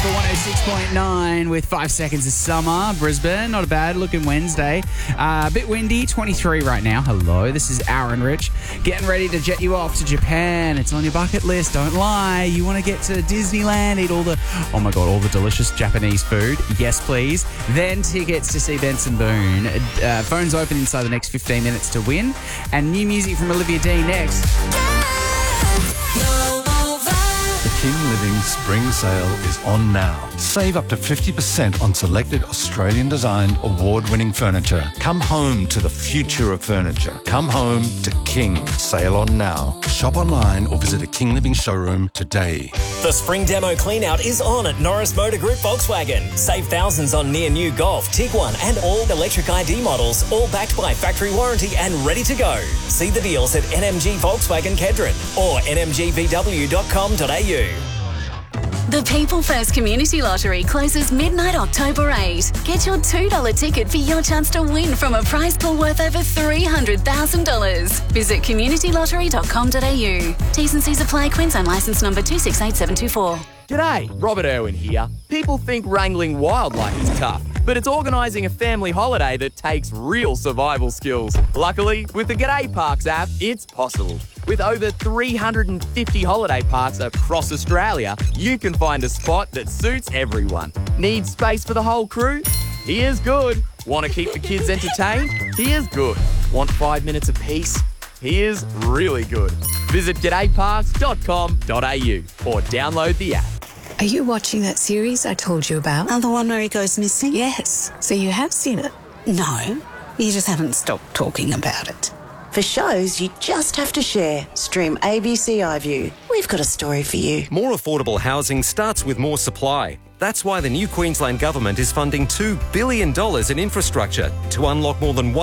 for 106.9 with 5 seconds of summer. Brisbane, not a bad looking Wednesday. A bit windy, 23 right now. Hello, this is Aaron Rich. Getting ready to jet you off to Japan. It's on your bucket list, don't lie. You want to get to Disneyland, eat all the delicious Japanese food. Yes, please. Then tickets to see Benson Boone. Phones open inside the next 15 minutes to win. And new music from Olivia D next. The King Living Spring Sale is on now. Save up to 50% on selected Australian-designed, award-winning furniture. Come home to the future of furniture. Come home to King. Sale on now. Shop online or visit a King Living showroom today. The spring demo clean-out is on at Norris Motor Group Volkswagen. Save thousands on near-new Golf, Tiguan and all electric ID models, all backed by factory warranty and ready to go. See the deals at NMG Volkswagen Kedron or nmgvw.com.au. The People First Community Lottery closes midnight October 8. Get your $2 ticket for your chance to win from a prize pool worth over $300,000. Visit communitylottery.com.au. T's and C's apply. Queensland licence number 268724. G'day, Robert Irwin here. People think wrangling wildlife is tough, but it's organising a family holiday that takes real survival skills. Luckily, with the G'day Parks app, it's possible. With over 350 holiday parks across Australia, you can find a spot that suits everyone. Need space for the whole crew? Here's good. Want to keep the kids entertained? Here's good. Want 5 minutes of peace? Here's really good. Visit g'dayparks.com.au or download the app. Are you watching that series I told you about? Oh, the one where he goes missing? Yes. So you have seen it? No, you just haven't stopped talking about it. For shows, you just have to share. Stream ABC iView. We've got a story for you. More affordable housing starts with more supply. That's why the new Queensland Government is funding $2 billion in infrastructure to unlock more than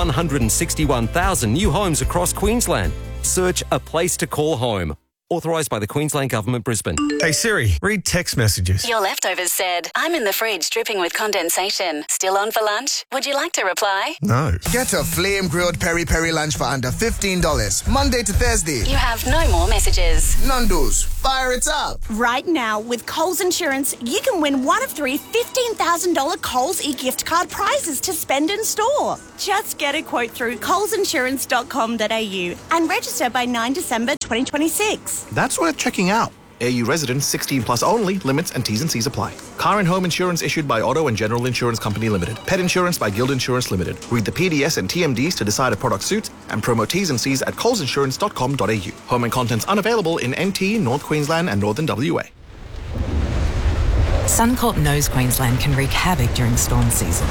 161,000 new homes across Queensland. Search A Place to Call Home. Authorised by the Queensland Government, Brisbane. Hey Siri, read text messages. Your leftovers said, I'm in the fridge dripping with condensation. Still on for lunch? Would you like to reply? No. Get a flame-grilled peri-peri lunch for under $15. Monday to Thursday. You have no more messages. Nando's, fire it up. Right now, with Coles Insurance, you can win one of 3 $15,000 Coles e-gift card prizes to spend in store. Just get a quote through colesinsurance.com.au and register by 9 December 2026. That's worth checking out. AU residents 16 plus only. Limits and T's and C's apply. Car and home insurance issued by Auto and General Insurance Company Limited. Pet insurance by Guild Insurance Limited. Read the PDS and TMDs to decide a product suits and promo T's and C's at colesinsurance.com.au. Home and contents unavailable in NT, North Queensland and Northern WA. Suncorp knows Queensland can wreak havoc during storm season.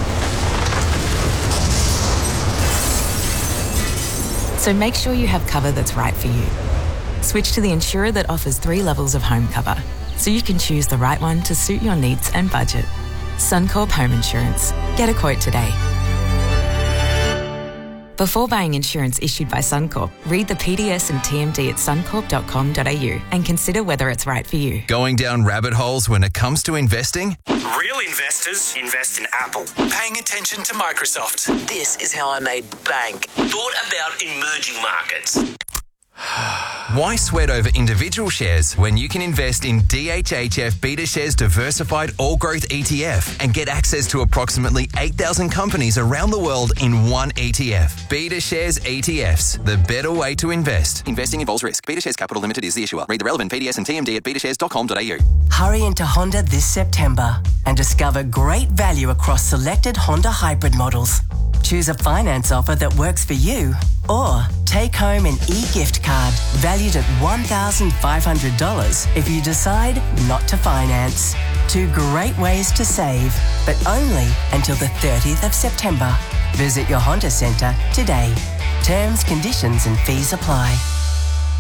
So make sure you have cover that's right for you. Switch to the insurer that offers 3 levels of home cover, so you can choose the right one to suit your needs and budget. Suncorp Home Insurance. Get a quote today. Before buying insurance issued by Suncorp, read the PDS and TMD at suncorp.com.au and consider whether it's right for you. Going down rabbit holes when it comes to investing? Real investors invest in Apple. Paying attention to Microsoft. This is how I made bank. Thought about emerging markets. Why sweat over individual shares when you can invest in DHHF BetaShares Diversified All Growth ETF and get access to approximately 8,000 companies around the world in one ETF? BetaShares ETFs, the better way to invest. Investing involves risk. BetaShares Capital Limited is the issuer. Read the relevant PDS and TMD at betashares.com.au. Hurry into Honda this September and discover great value across selected Honda hybrid models. Choose a finance offer that works for you or take home an e-gift card valued at $1,500 if you decide not to finance. 2 great ways to save, but only until the 30th of September. Visit your Honda Centre today. Terms, conditions and fees apply.